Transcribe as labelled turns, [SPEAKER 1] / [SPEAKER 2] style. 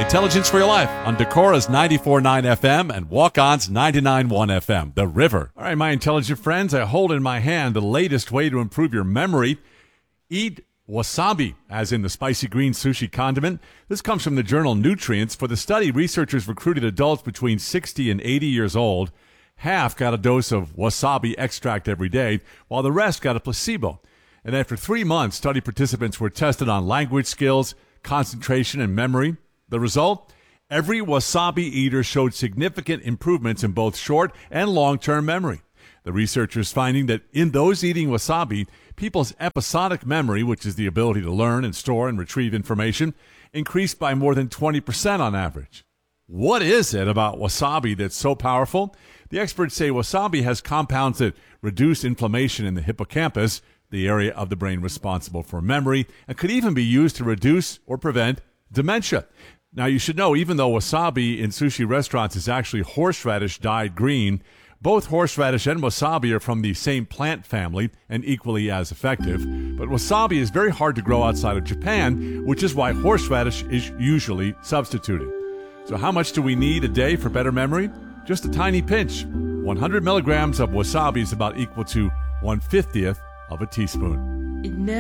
[SPEAKER 1] Intelligence for Your Life on Decora's 94.9 FM and Walk-On's 99.1 FM, The River. All right, my intelligent friends, I hold in my hand the latest way to improve your memory. Eat wasabi, as in the spicy green sushi condiment. This comes from the journal Nutrients. For the study, researchers recruited adults between 60 and 80 years old. Half got a dose of wasabi extract every day, while the rest got a placebo. And after 3 months, study participants were tested on language skills, concentration, and memory. The result? Every wasabi eater showed significant improvements in both short and long-term memory. The researchers finding that in those eating wasabi, people's episodic memory, which is the ability to learn and store and retrieve information, increased by more than 20% on average. What is it about wasabi that's so powerful? The experts say wasabi has compounds that reduce inflammation in the hippocampus, the area of the brain responsible for memory, and could even be used to reduce or prevent dementia. Now, you should know, even though wasabi in sushi restaurants is actually horseradish dyed green, both horseradish and wasabi are from the same plant family and equally as effective. But wasabi is very hard to grow outside of Japan, which is why horseradish is usually substituted. So how much do we need a day for better memory? Just a tiny pinch. 100 milligrams of wasabi is about equal to 1/50th of a teaspoon.